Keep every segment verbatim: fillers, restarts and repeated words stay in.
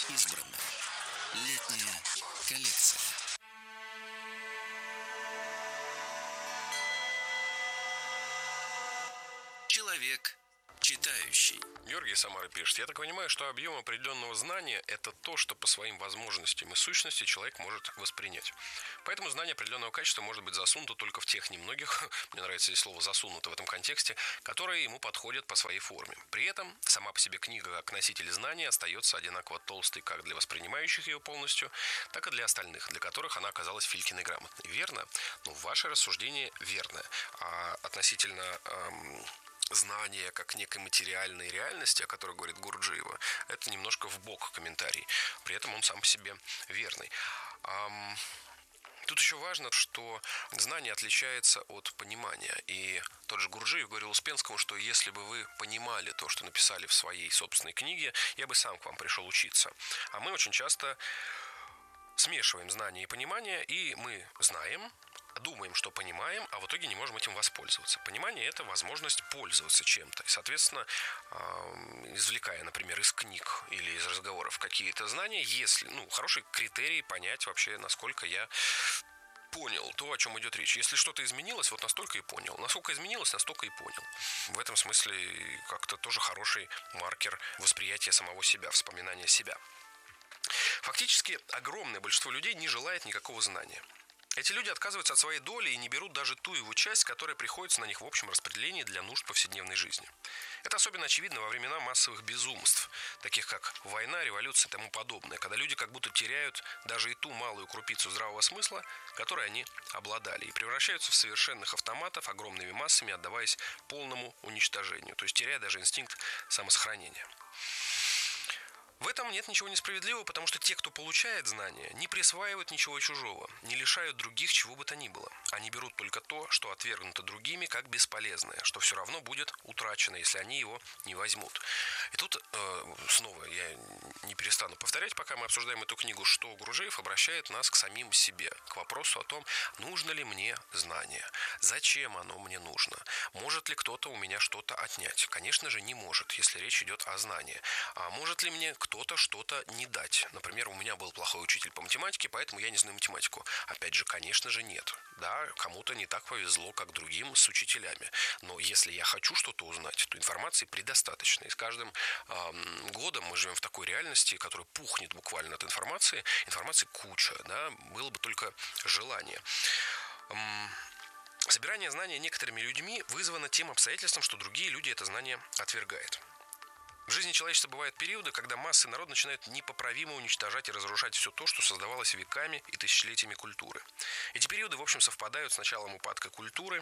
Избранное. Летняя коллекция. Человек читающий. Георгий Самара пишет: я так понимаю, что объем определенного знания – это то, что по своим возможностям и сущности человек может воспринять. Поэтому знание определенного качества может быть засунуто только в тех немногих, мне нравится здесь слово «засунуто» в этом контексте, которые ему подходят по своей форме. При этом сама по себе книга как носитель знания остается одинаково толстой как для воспринимающих ее полностью, так и для остальных, для которых она оказалась Филькиной грамотной. Верно? Ну, ваше рассуждение верно. А относительно... Эм, знание как некой материальной реальности, о которой говорит Гурджиева, это немножко вбок комментарий. При этом он сам по себе верный. Ам... Тут еще важно, что знание отличается от понимания. И тот же Гурджиев говорил Успенскому, что если бы вы понимали то, что написали в своей собственной книге, я бы сам к вам пришел учиться. А мы очень часто смешиваем знание и понимание, и мы знаем, думаем, что понимаем, а в итоге не можем этим воспользоваться. Понимание – это возможность пользоваться чем-то. И, соответственно, извлекая, например, из книг или из разговоров какие-то знания, если, ну, хороший критерий понять вообще, насколько я понял то, о чем идет речь. Если что-то изменилось, вот настолько и понял. Насколько изменилось, настолько и понял. В этом смысле как-то тоже хороший маркер восприятия самого себя, вспоминания себя. Фактически, огромное большинство людей не желает никакого знания. Эти люди отказываются от своей доли и не берут даже ту его часть, которая приходится на них в общем распределении для нужд повседневной жизни. Это особенно очевидно во времена массовых безумств, таких как война, революция и тому подобное, когда люди как будто теряют даже и ту малую крупицу здравого смысла, которой они обладали, и превращаются в совершенных автоматов огромными массами, отдаваясь полному уничтожению, то есть теряя даже инстинкт самосохранения. В этом нет ничего несправедливого, потому что те, кто получает знания, не присваивают ничего чужого, не лишают других чего бы то ни было. Они берут только то, что отвергнуто другими как бесполезное, что все равно будет утрачено, если они его не возьмут. И тут э, снова я не перестану повторять, пока мы обсуждаем эту книгу, что Гурджиев обращает нас к самим себе, к вопросу о том, нужно ли мне знание, зачем оно мне нужно, может ли кто-то у меня что-то отнять. Конечно же, не может, если речь идет о знании. А может ли мне кто-то что-то не дать? Например, у меня был плохой учитель по математике, поэтому я не знаю математику. Опять же, конечно же, нет. Да, кому-то не так повезло, как другим с учителями. Но если я хочу что-то узнать, то информации предостаточно. И с каждым э, годом мы живем в такой реальности, которая пухнет буквально от информации. Информации куча, да, было бы только желание. Эм... Собирание знания некоторыми людьми вызвано тем обстоятельством, что другие люди это знание отвергают. В жизни человечества бывают периоды, когда массы народ начинают непоправимо уничтожать и разрушать все то, что создавалось веками и тысячелетиями культуры. Эти периоды, в общем, совпадают с началом упадка культуры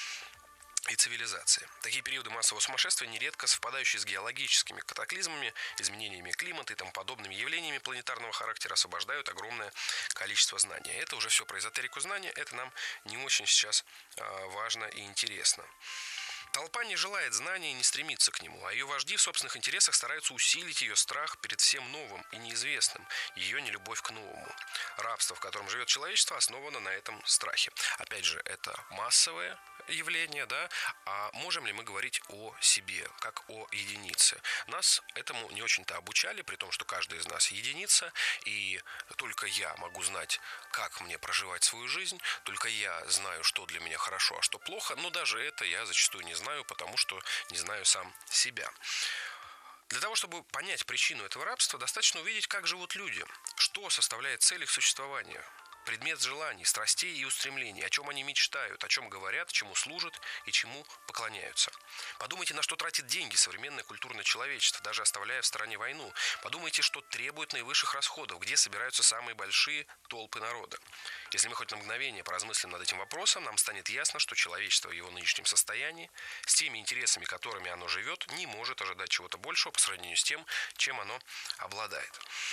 и цивилизации. Такие периоды массового сумасшествия нередко совпадающие с геологическими катаклизмами, изменениями климата и тому подобными явлениями планетарного характера освобождают огромное количество знаний. Это уже все про эзотерику знания, это нам не очень сейчас э, важно и интересно. Толпа не желает знания и не стремится к нему, а ее вожди в собственных интересах стараются усилить ее страх перед всем новым и неизвестным, ее нелюбовь к новому. Рабство, в котором живет человечество, основано на этом страхе. Опять же, это массовое явление, да, а можем ли мы говорить о себе, как о единице? Нас этому не очень-то обучали, при том, что каждый из нас единица, и только я могу знать, как мне проживать свою жизнь, только я знаю, что для меня хорошо, а что плохо, но даже это я зачастую не знаю, потому что не знаю сам себя. Для того, чтобы понять причину этого рабства, достаточно увидеть, как живут люди, что составляет цель их существования, предмет желаний, страстей и устремлений, о чем они мечтают, о чем говорят, чему служат и чему поклоняются. Подумайте, на что тратит деньги современное культурное человечество, даже оставляя в стороне войну. Подумайте, что требует наивысших расходов, где собираются самые большие толпы народа. Если мы хоть на мгновение поразмыслим над этим вопросом, нам станет ясно, что человечество в его нынешнем состоянии, с теми интересами, которыми оно живет, не может ожидать чего-то большего по сравнению с тем, чем оно обладает.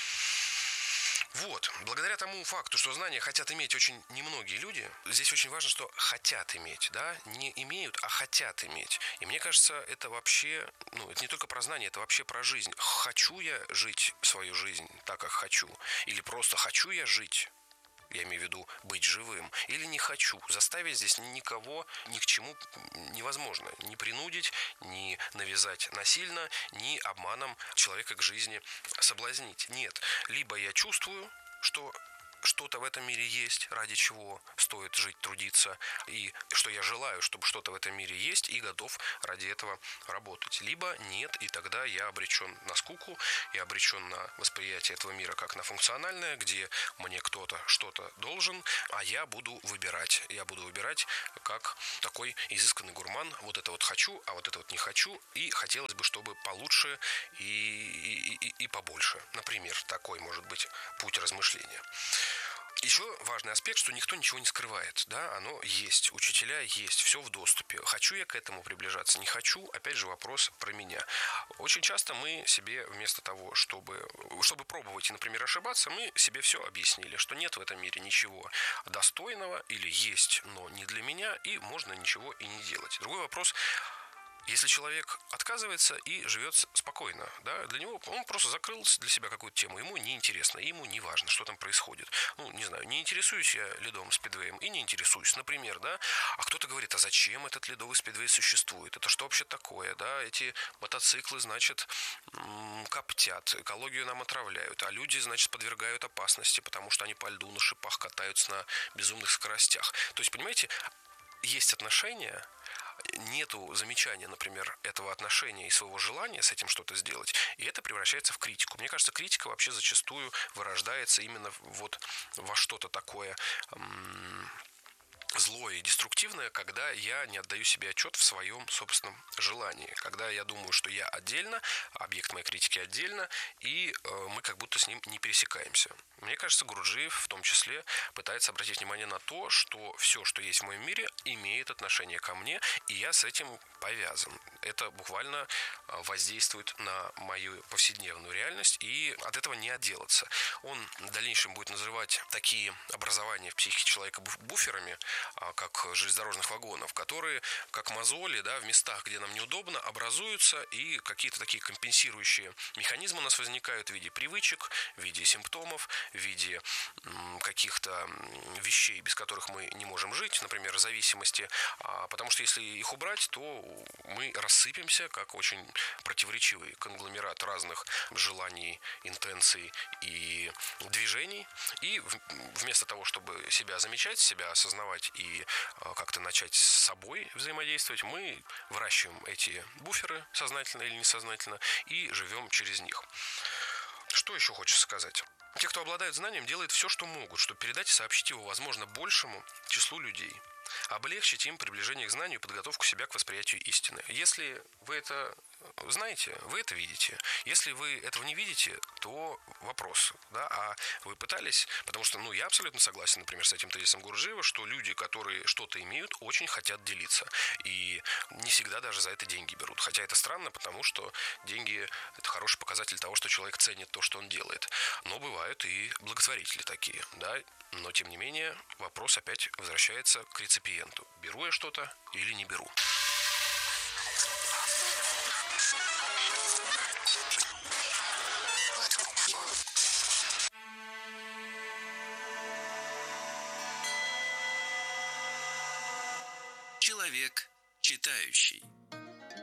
Вот, благодаря тому факту, что знания хотят иметь очень немногие люди, здесь очень важно, что хотят иметь, да, не имеют, а хотят иметь. И мне кажется, это вообще, ну, это не только про знания, это вообще про жизнь. Хочу я жить свою жизнь так, как хочу, или просто хочу я жить я имею в виду быть живым, или не хочу. Заставить здесь никого ни к чему невозможно. Ни принудить, ни навязать насильно, ни обманом человека к жизни соблазнить. Нет. Либо я чувствую, что что-то в этом мире есть, ради чего стоит жить, трудиться, и что я желаю, чтобы что-то в этом мире есть, и готов ради этого работать. Либо нет, и тогда я обречен на скуку, я обречен на восприятие этого мира как на функциональное, где мне кто-то что-то должен, а я буду выбирать. Я буду выбирать как такой изысканный гурман. Вот это вот хочу, а вот это вот не хочу, и хотелось бы, чтобы получше и, и, и, и побольше. Например, такой может быть путь размышления. Еще важный аспект, что никто ничего не скрывает, да, оно есть, учителя есть, все в доступе. Хочу я к этому приближаться, не хочу, опять же вопрос про меня. Очень часто мы себе вместо того, чтобы, чтобы пробовать и, например, ошибаться, мы себе все объяснили, что нет в этом мире ничего достойного или есть, но не для меня, и можно ничего и не делать. Другой вопрос. Если человек отказывается и живет спокойно, да, для него он просто закрыл для себя какую-то тему, ему неинтересно, ему не важно, что там происходит. Ну, не знаю, не интересуюсь я ледовым спидвеем и не интересуюсь, например, да, а кто-то говорит, а зачем этот ледовый спидвей существует? Это что вообще такое, да, эти мотоциклы, значит, коптят, экологию нам отравляют, а люди, значит, подвергают опасности, потому что они по льду на шипах катаются на безумных скоростях. То есть, понимаете, есть отношения, нету замечания, например, этого отношения и своего желания с этим что-то сделать, и это превращается в критику. Мне кажется, критика вообще зачастую вырождается именно вот во что-то такое м- злое и деструктивное, когда я не отдаю себе отчет в своем собственном желании, когда я думаю, что я отдельно, объект моей критики отдельно, и э, мы как будто с ним не пересекаемся. Мне кажется, Гурджиев в том числе пытается обратить внимание на то, что все, что есть в моем мире, имеет отношение ко мне, и я с этим повязан. Это буквально воздействует на мою повседневную реальность, и от этого не отделаться. Он в дальнейшем будет называть такие образования в психике человека буферами, как железнодорожных вагонов, которые, как мозоли, да, в местах, где нам неудобно, образуются, и какие-то такие компенсирующие механизмы у нас возникают в виде привычек, в виде симптомов, в виде м, каких-то вещей, без которых мы не можем жить, например, зависимости, а, потому что если их убрать, то мы рассыпемся, как очень противоречивый конгломерат разных желаний, интенций и движений, и вместо того, чтобы себя замечать, себя осознавать и как-то начать с собой взаимодействовать, мы выращиваем эти буферы, сознательно или несознательно, и живем через них. Что еще хочется сказать? Те, кто обладает знанием, делают все, что могут, чтобы передать и сообщить его, возможно, большему числу людей. Облегчить им приближение к знанию и подготовку себя к восприятию истины. Если вы это знаете, вы это видите. Если вы этого не видите, то вопрос, да, а вы пытались, потому что, ну, я абсолютно согласен, например, с этим тезисом Гурджиева, что люди, которые что-то имеют, очень хотят делиться. И не всегда даже за это деньги берут. Хотя это странно, потому что деньги – это хороший показатель того, что человек ценит то, что он делает. Но бывают и благотворители такие, да. Но, тем не менее, вопрос опять возвращается к реципиенту. Беру я что-то или не беру? Человек читающий.